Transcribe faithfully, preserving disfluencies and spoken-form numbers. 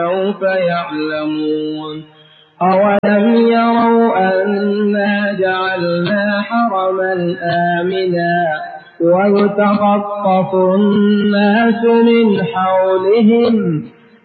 سوف يعلمون أولم يروا أنا جعلنا حرما آمنا ويتخطف الناس من حولهم